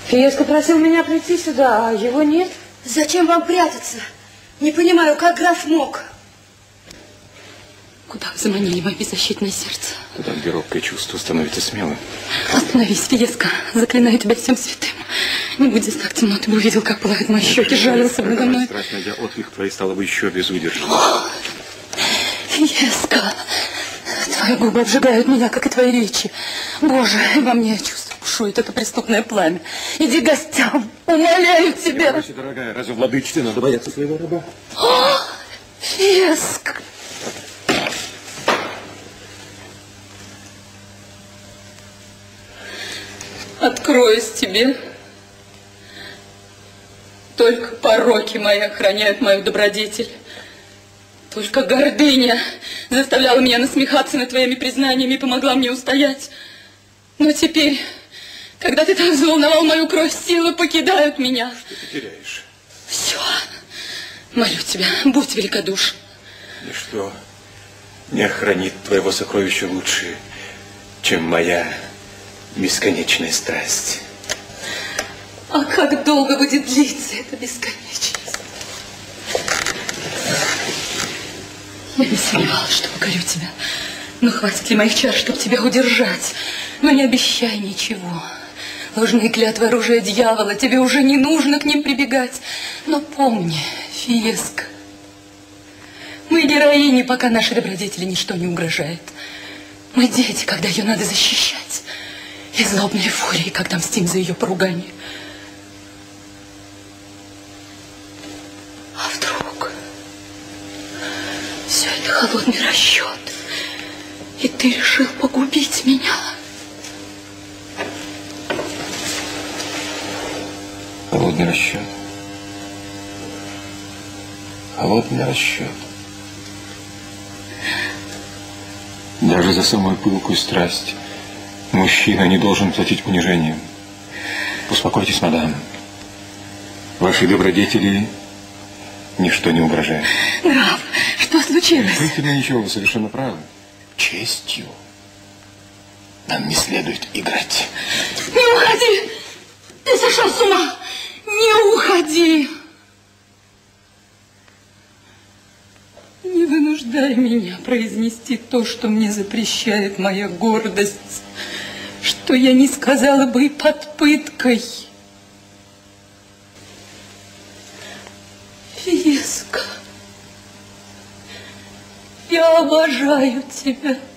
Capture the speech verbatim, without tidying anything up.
Фиеско просил меня прийти сюда, а его нет. Зачем вам прятаться? Не понимаю, как граф мог. Куда вы заманили мое беззащитное сердце? Туда, где робкое чувство становится смелым. Остановись, Фиеско. Заклинаю тебя всем святым. Не будь здесь так темно, ты бы увидел, как пылают мои щеки, жалился бы надо мной. Страсть, найдя отклик твоей, стала бы еще безудержнее. Фиеско, твои губы обжигают меня, как и твои речи. Боже, во мне чувство бушует это преступное пламя. Иди к гостям, умоляю тебя. Не бойся, дорогая, разве владычице надо бояться своего раба? О, Фиеско. Откроюсь тебе. Только пороки мои охраняют мою добродетель. Только гордыня заставляла меня насмехаться над твоими признаниями и помогла мне устоять. Но теперь, когда ты так взволновал мою кровь, силы покидают меня. Что ты теряешь? Все. Молю тебя, будь великодушен. Ничто не охранит твоего сокровища лучше, чем моя бесконечная страсть. А как долго будет длиться эта бесконечность? Я не сомневалась, что покорю тебя. Но хватит ли моих чар, чтобы тебя удержать? Но не обещай ничего. Ложные клятвы — оружие дьявола. Тебе уже не нужно к ним прибегать. Но помни, Фиеско, мы героини, пока нашей добродетели ничто не угрожает. Мы дети, когда ее надо защищать. И злобные фурии, когда мстим за ее поругание. А вдруг все это холодный расчет, и ты решил погубить меня? Холодный расчет. Холодный расчет. Даже за самую пылкую страсть мужчина не должен платить унижением. Успокойтесь, мадам. Вашей добродетели ничто не угрожает. Граф, что случилось? Решительно ничего, вы совершенно правы. Честью нам не следует играть. Не уходи! Ты сошел с ума! Не уходи! Не вынуждай меня произнести то, что мне запрещает моя гордость, что я не сказала бы и под пыткой. Фиеско, я обожаю тебя.